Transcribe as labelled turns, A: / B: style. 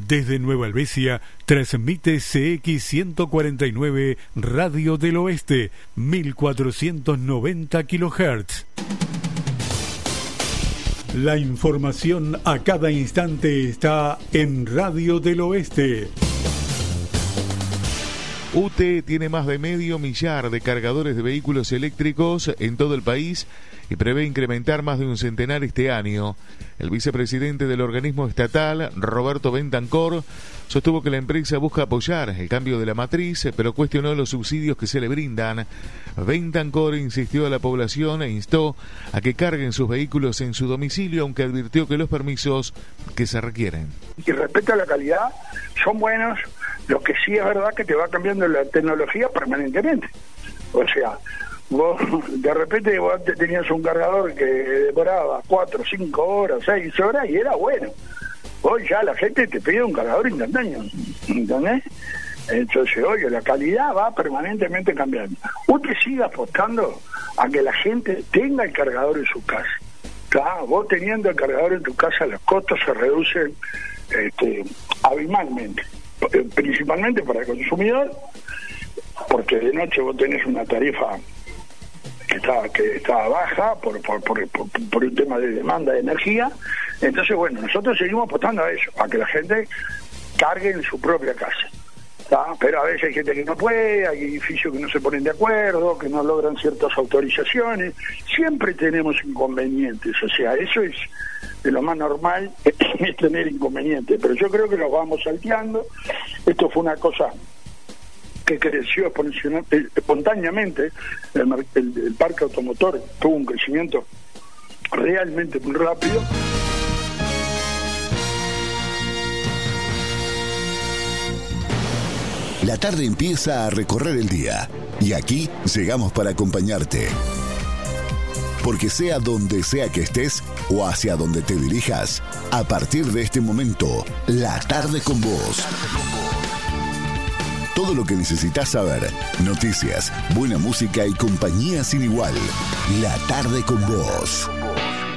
A: Desde Nueva Helvecia, transmite CX149 Radio del Oeste, 1490 kHz. La información a cada instante está en Radio del Oeste.
B: UTE tiene más de 500 millar de cargadores de vehículos eléctricos en todo el país y prevé incrementar más de un centenar este año. El vicepresidente del organismo estatal, Roberto Bentancor, sostuvo que la empresa busca apoyar el cambio de la matriz, pero cuestionó los subsidios que se le brindan. Bentancor insistió a la población e instó a que carguen sus vehículos en su domicilio, aunque advirtió que los permisos que se requieren.
C: Y respecto a la calidad, son buenos. Lo que sí es verdad que te va cambiando la tecnología permanentemente. O sea, vos de repente vos tenías un cargador que demoraba 4, 5 horas, 6 horas y era bueno. Hoy ya la gente te pide un cargador instantáneo, ¿entendés? Entonces, oye, la calidad va permanentemente cambiando. Usted sigue apostando a que la gente tenga el cargador en su casa. ¿Tá? Vos teniendo el cargador en tu casa, los costos se reducen abismalmente. Principalmente para el consumidor, porque de noche vos tenés una tarifa que está baja por un tema de demanda de energía. Entonces, bueno, nosotros seguimos apostando a eso, a que la gente cargue en su propia casa, ¿tá? Pero a veces hay gente que no puede, hay edificios que no se ponen de acuerdo, que no logran ciertas autorizaciones. Siempre tenemos inconvenientes, o sea, eso es de lo más normal, es tener inconvenientes, pero yo creo que los vamos salteando. Esto fue una cosa que creció espontáneamente. El parque automotor tuvo un crecimiento realmente muy rápido.
D: La tarde empieza a recorrer el día y aquí llegamos para acompañarte. Porque sea donde sea que estés o hacia donde te dirijas, a partir de este momento, La Tarde con Vos. Todo lo que necesitas saber, noticias, buena música y compañía sin igual. La Tarde con Vos.